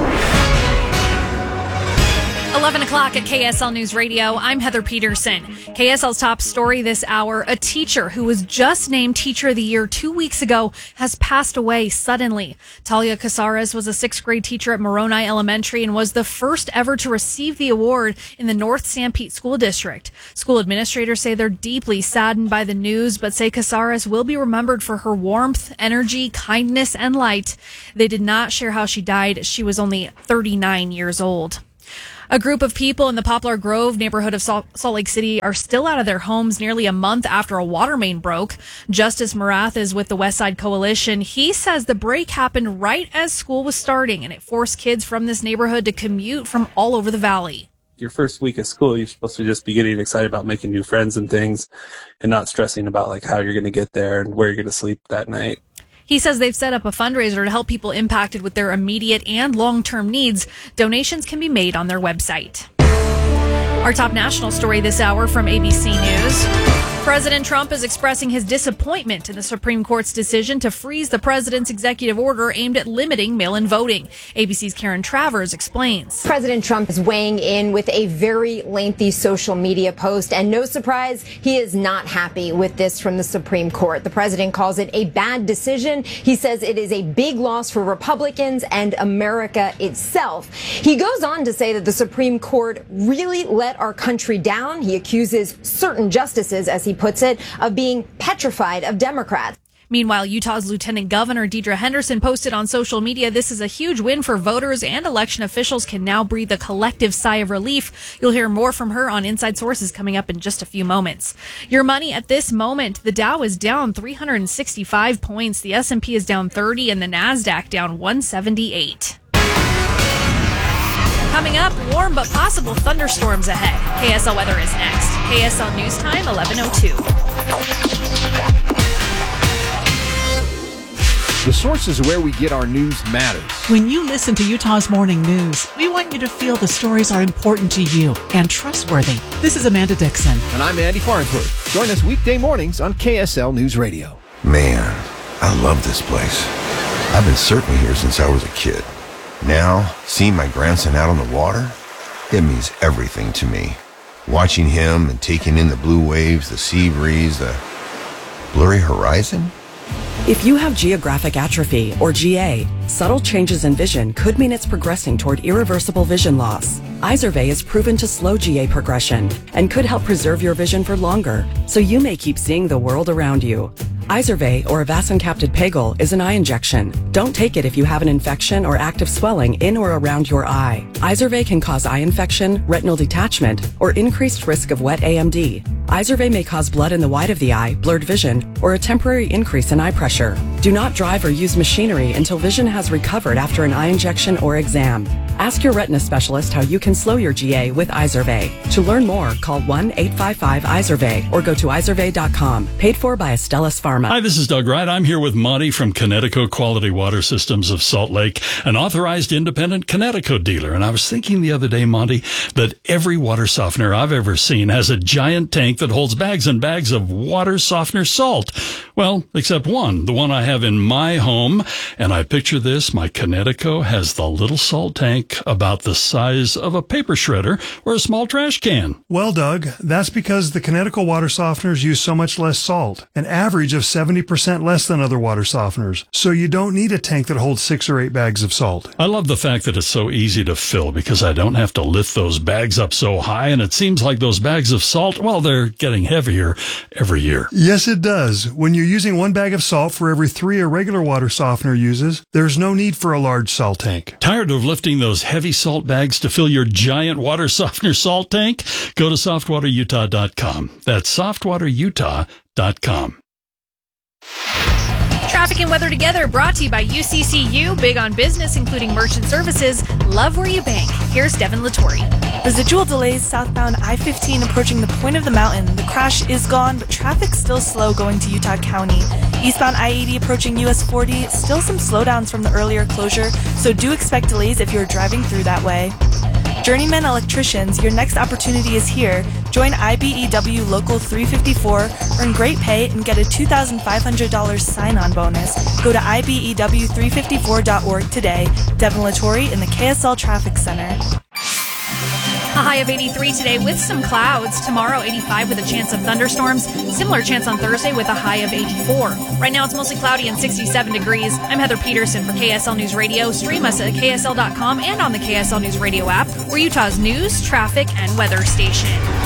11 o'clock at KSL News Radio. I'm Heather Peterson. KSL's top story this hour, a teacher who was just named Teacher of the Year 2 weeks ago has passed away suddenly. Talia Casares was a 6th grade teacher at Moroni Elementary and was the first ever to receive the award in the North Sanpete School District. School administrators say they're deeply saddened by the news, but say Casares will be remembered for her warmth, energy, kindness, and light. They did not share how she died. She was only 39 years old. A group of people in the Poplar Grove neighborhood of Salt Lake City are still out of their homes nearly a month after a water main broke. Justice Marath is with the West Side Coalition. He says the break happened right as school was starting, and it forced kids from this neighborhood to commute from all over the valley. Your first week of school, you're supposed to just be getting excited about making new friends and things and not stressing about like how you're going to get there and where you're going to sleep that night. He says they've set up a fundraiser to help people impacted with their immediate and long-term needs. Donations can be made on their website. Our top national story this hour from ABC News. President Trump is expressing his disappointment in the Supreme Court's decision to freeze the president's executive order aimed at limiting mail-in voting. ABC's Karen Travers explains. President Trump is weighing in with a very lengthy social media post, and no surprise, he is not happy with this from the Supreme Court. The president calls it a bad decision. He says it is a big loss for Republicans and America itself. He goes on to say that the Supreme Court really let our country down. He accuses certain justices, as he puts it, of being petrified of Democrats. Meanwhile, Utah's Lieutenant Governor Deidre Henderson posted on social media, this is a huge win for voters, and election officials can now breathe a collective sigh of relief. You'll hear more from her on Inside Sources coming up in just a few moments. Your money at this moment, the Dow is down 365 points, the S&P is down 30, and the NASDAQ down 178. Coming up, warm but possible thunderstorms ahead. KSL weather is next. KSL News Time, 11:02. The Source is where we get our news matters. When you listen to Utah's Morning News, we want you to feel the stories are important to you and trustworthy. This is Amanda Dixon. And I'm Andy Farnsworth. Join us weekday mornings on KSL News Radio. Man, I love this place. I've been surfing here since I was a kid. Now, seeing my grandson out on the water, it means everything to me. Watching him and taking in the blue waves, the sea breeze, the blurry horizon. If you have geographic atrophy, or GA, subtle changes in vision could mean it's progressing toward irreversible vision loss. Izervay is proven to slow GA progression and could help preserve your vision for longer, so you may keep seeing the world around you. Izervay, or avacincaptad pegol, is an eye injection. Don't take it if you have an infection or active swelling in or around your eye. Izervay can cause eye infection, retinal detachment, or increased risk of wet AMD. Izervay may cause blood in the white of the eye, blurred vision, or a temporary increase in eye pressure. Do not drive or use machinery until vision has recovered after an eye injection or exam. Ask your retina specialist how you can slow your GA with Izervay. To learn more, call 1-855-IZERVAY or go to izervay.com. Paid for by Astellas Pharma. Hi, this is Doug Wright. I'm here with Monty from Connecticut Quality Water Systems of Salt Lake, an authorized independent Connecticut dealer. And I was thinking the other day, Monty, that every water softener I've ever seen has a giant tank that holds bags and bags of water softener salt. Well, except one, the one I have in my home. And I picture this, my Connecticut has the little salt tank about the size of a paper shredder or a small trash can. Well, Doug, that's because the Connecticut water softeners use so much less salt, an average of 70% less than other water softeners. So you don't need a tank that holds 6 or 8 bags of salt. I love the fact that it's so easy to fill because I don't have to lift those bags up so high, and it seems like those bags of salt, well, they're getting heavier every year. Yes, it does. When you're using 1 bag of salt for every 3 a regular water softener uses, there's no need for a large salt tank. Tired of lifting those heavy salt bags to fill your giant water softener salt tank? Go to softwaterutah.com. That's softwaterutah.com. Traffic and weather together brought to you by UCCU, big on business, including merchant services. Love where you bank. Here's Devin Lattori. Residual delays southbound I-15 approaching the point of the mountain. The crash is gone, but traffic's still slow going to Utah County. Eastbound I-80 approaching US 40, still some slowdowns from the earlier closure, so do expect delays if you're driving through that way. Journeyman Electricians, your next opportunity is here. Join IBEW Local 354, earn great pay, and get a $2,500 sign-on bonus. Go to IBEW354.org today. Devin Latore in the KSL Traffic Center. A high of 83 today with some clouds. Tomorrow, 85 with a chance of thunderstorms. Similar chance on Thursday with a high of 84. Right now, it's mostly cloudy and 67 degrees. I'm Heather Peterson for KSL News Radio. Stream us at KSL.com and on the KSL News Radio app. We're Utah's news, traffic, and weather station.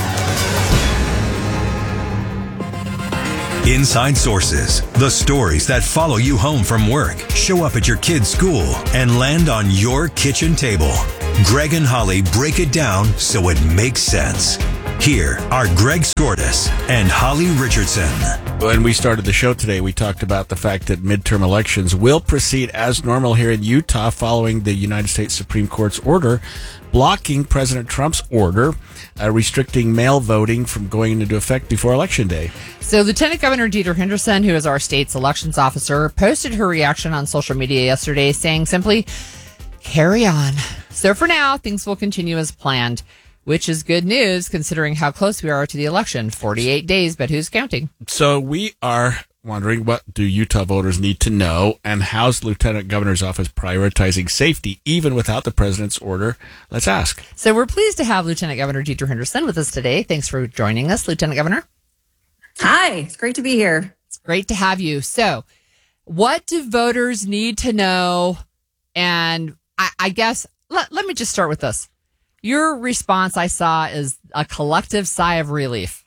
Inside Sources, the stories that follow you home from work, show up at your kid's school, and land on your kitchen table. Greg and Holly break it down so it makes sense. Here are Greg Skordas and Holly Richardson. When we started the show today, we talked about the fact that midterm elections will proceed as normal here in Utah following the United States Supreme Court's order blocking President Trump's order restricting mail voting from going into effect before Election Day. So Lieutenant Governor Deidre Henderson, who is our state's elections officer, posted her reaction on social media yesterday saying simply, carry on. So for now, things will continue as planned, which is good news considering how close we are to the election. 48 days, but who's counting? So we are wondering, what do Utah voters need to know, and how's the Lieutenant Governor's office prioritizing safety even without the president's order? Let's ask. So we're pleased to have Lieutenant Governor Deidre Henderson with us today. Thanks for joining us, Lieutenant Governor. Hi, it's great to be here. It's great to have you. So what do voters need to know? And I guess, let me just start with this. Your response I saw is a collective sigh of relief.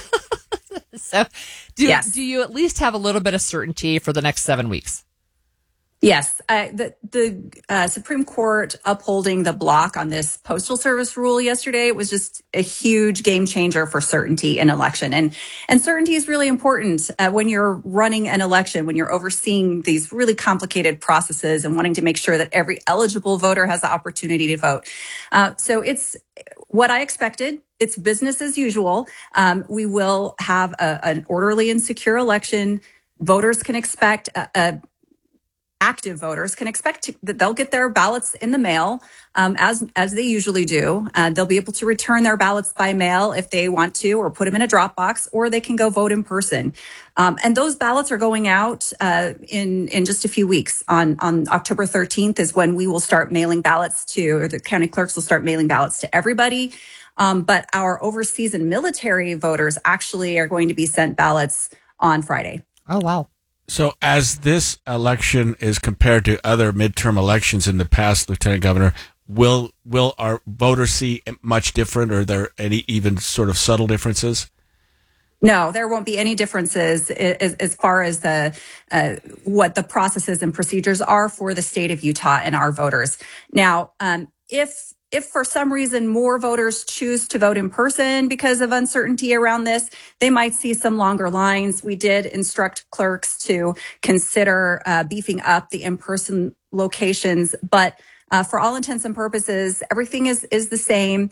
So do you at least have a little bit of certainty for the next 7 weeks? Yes. The Supreme Court upholding the block on this Postal Service rule yesterday was just a huge game changer for certainty in election. And certainty is really important when you're running an election, when you're overseeing these really complicated processes and wanting to make sure that every eligible voter has the opportunity to vote. So it's what I expected. It's business as usual. We will have an orderly and secure election. Voters can expect active voters can expect that they'll get their ballots in the mail, as they usually do. They'll be able to return their ballots by mail if they want to, or put them in a drop box, or they can go vote in person. And those ballots are going out in just a few weeks. On October 13th is when we will start mailing ballots to, or the county clerks will start mailing ballots to everybody. But our overseas and military voters actually are going to be sent ballots on Friday. Oh, wow. So as this election is compared to other midterm elections in the past, Lieutenant Governor, will our voters see much different, or are there any even sort of subtle differences? No, there won't be any differences as far as what the processes and procedures are for the state of Utah and our voters. Now, if for some reason more voters choose to vote in person because of uncertainty around this, they might see some longer lines. We did instruct clerks to consider beefing up the in-person locations, but for all intents and purposes, everything is the same.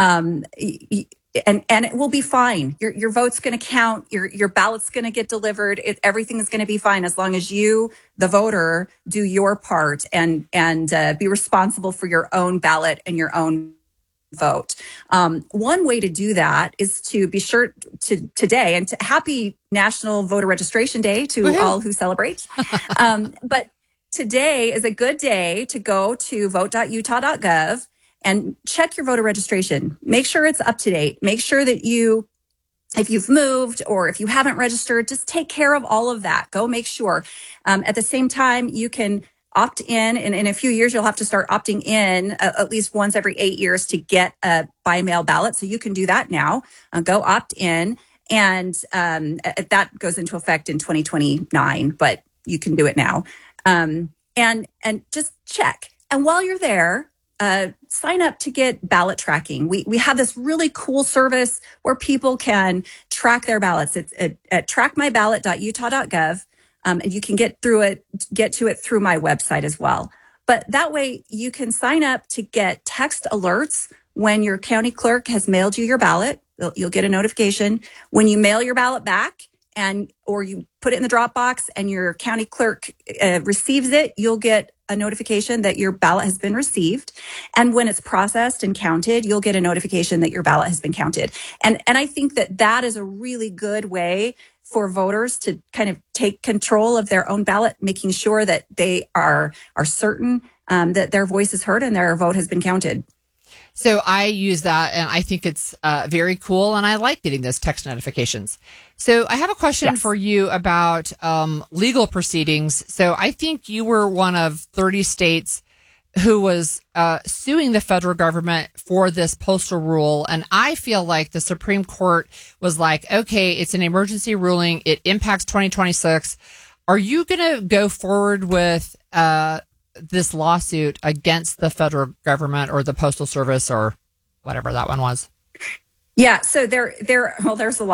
And it will be fine. Your vote's going to count. Your ballot's going to get delivered. Everything's going to be fine as long as you, the voter, do your part and be responsible for your own ballot and your own vote. One way to do that is to be sure to today, and happy National Voter Registration Day to all who celebrate. But today is a good day to go to vote.utah.gov and check your voter registration. Make sure it's up to date. Make sure that if you've moved or if you haven't registered, just take care of all of that. Go make sure. At the same time, you can opt in, and in a few years, you'll have to start opting in at least once every 8 years to get a by mail ballot. So you can do that now. Go opt in. And that goes into effect in 2029, but you can do it now. And just check. And while you're there, sign up to get ballot tracking. We have this really cool service where people can track their ballots. It's at trackmyballot.utah.gov. And you can get to it through my website as well. But that way you can sign up to get text alerts when your county clerk has mailed you your ballot. You'll get a notification when you mail your ballot back, or you put it in the drop box and your county clerk receives it. You'll get a notification that your ballot has been received. And when it's processed and counted, you'll get a notification that your ballot has been counted. And I think that is a really good way for voters to kind of take control of their own ballot, making sure that they are certain that their voice is heard and their vote has been counted. So I use that, and I think it's very cool, and I like getting those text notifications. So I have a question for you about legal proceedings. So I think you were one of 30 states who was suing the federal government for this postal rule, and I feel like the Supreme Court was like, okay, it's an emergency ruling. It impacts 2026. Are you going to go forward with this lawsuit against the federal government or the Postal Service or whatever that one was? Yeah, so there's a lot.